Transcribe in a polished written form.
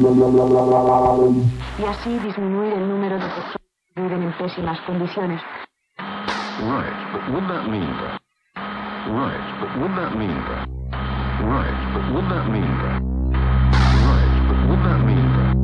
y así disminuir el número de personas que viven en pésimas condiciones. Right, but would that mean that? Right, but would that mean that? Right, but would that mean that? Right, but would that mean that?